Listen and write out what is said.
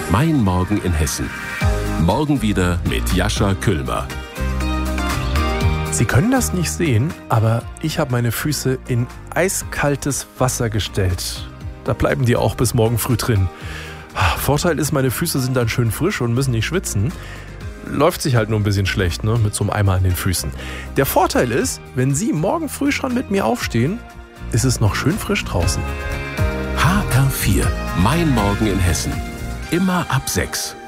Mein Morgen in Hessen. Morgen wieder mit Jascha Küllmer. Sie können das nicht sehen, aber ich habe meine Füße in eiskaltes Wasser gestellt. Da bleiben die auch bis morgen früh drin. Vorteil ist, meine Füße sind dann schön frisch und müssen nicht schwitzen. Läuft sich halt nur ein bisschen schlecht, ne, mit so einem Eimer an den Füßen. Der Vorteil ist, wenn Sie morgen früh schon mit mir aufstehen, ist es noch schön frisch draußen. HR4, Mein Morgen in Hessen. Immer ab 6.